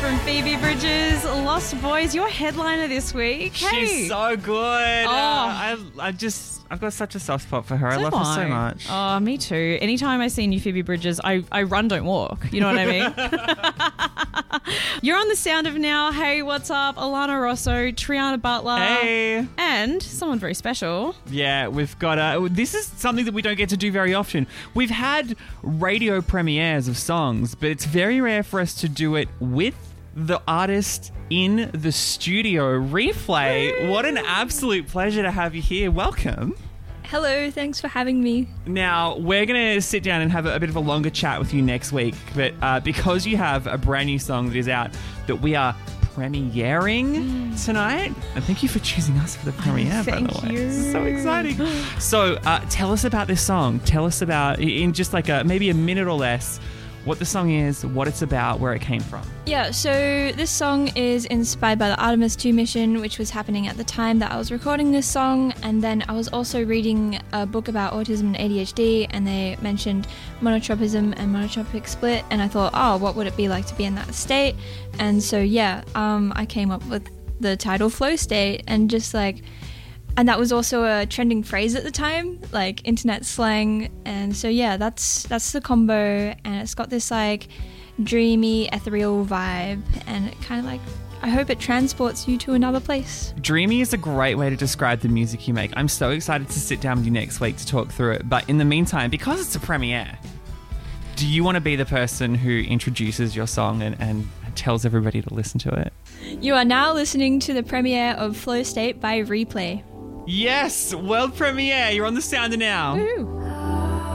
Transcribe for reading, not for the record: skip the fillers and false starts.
from Phoebe Bridgers, Lost Boys, your headliner this week. Hey. She's so good. Oh. I've got such a soft spot for her. I love her so much. Oh, me too. Anytime I see new Phoebe Bridgers, I run, don't walk. You know what I mean? You're on the Sound of Now. Hey, what's up? Alana Rosso, Triana Butler. Hey. And someone very special. Yeah, we've got this is something that we don't get to do very often. We've had radio premieres of songs, but it's very rare for us to do it with the artist in the studio. Replay, what an absolute pleasure to have you here. Welcome. Hello, thanks for having me. Now, we're going to sit down and have a bit of a longer chat with you next week, but because you have a brand new song that is out that we are premiering tonight, and thank you for choosing us for the premiere, by the way. Thank you. It's so exciting. So tell us about this song. Tell us about, in just like maybe a minute or less, what the song is, what it's about, where it came from. Yeah, so this song is inspired by the Artemis 2 mission, which was happening at the time that I was recording this song. And then I was also reading a book about autism and ADHD, and they mentioned monotropism and monotropic split. And I thought, oh, what would it be like to be in that state? And so, yeah, I came up with the title Flow State, and just like, and that was also a trending phrase at the time, like internet slang. And so, yeah, that's the combo. And it's got this like dreamy, ethereal vibe. And it kind of like, I hope it transports you to another place. Dreamy is a great way to describe the music you make. I'm so excited to sit down with you next week to talk through it. But in the meantime, because it's a premiere, do you want to be the person who introduces your song and tells everybody to listen to it? You are now listening to the premiere of Flow State by Replay. Yes, world premiere. You're on the Sounder now. Woohoo.